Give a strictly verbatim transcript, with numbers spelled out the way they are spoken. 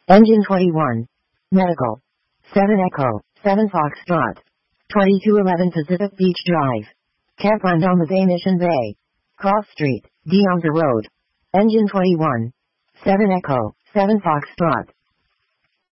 Engine twenty-one. Medical. seven Echo, seven Foxtrot. twenty-two eleven Pacific Beach Drive. Campground on the Bay Mission Bay. Cross Street, Deonza Road. Engine twenty-one. seven Echo, seven Foxtrot.